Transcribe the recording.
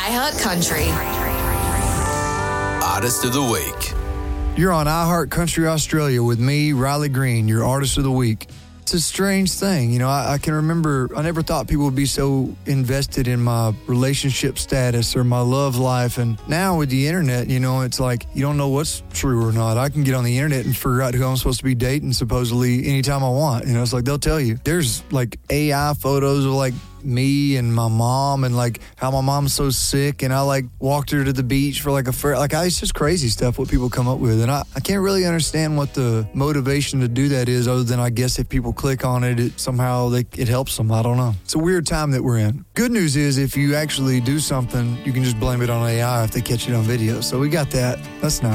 iHeart Country. Artist of the Week. You're on iHeart Country Australia with me, Riley Green, your Artist of the Week. It's a strange thing. You know, I can remember, I never thought people would be so invested in my relationship status or my love life. And now with the internet, you know, it's like you don't know what's true or not. I can get on the internet and figure out who I'm supposed to be dating supposedly anytime I want. You know, it's like they'll tell you. There's like AI photos of like me and my mom and like how my mom's so sick and I like walked her to the beach for like it's just crazy stuff what people come up with, and I can't really understand what the motivation to do that is, other than I guess if people click on it, it helps them. I don't know. It's a weird time that we're in. Good news is if you actually do something, you can just blame it on AI if they catch it on video. So we got that. That's nice.